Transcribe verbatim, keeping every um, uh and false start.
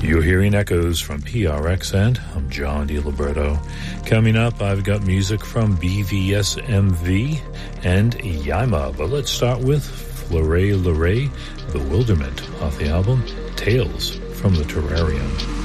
You're hearing echoes from P R X, and I'm John DiLiberto. Coming up, I've got music from B V S M V and Yaima, but let's start with Fleuret Leray, Bewilderment, off the album Tales from the Terrarium.